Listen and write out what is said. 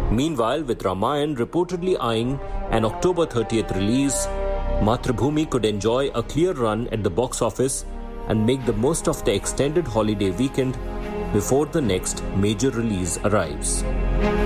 Meanwhile, with Ramayan reportedly eyeing an October 30th release, Mathrubhumi could enjoy a clear run at the box office and make the most of the extended holiday weekend before the next major release arrives.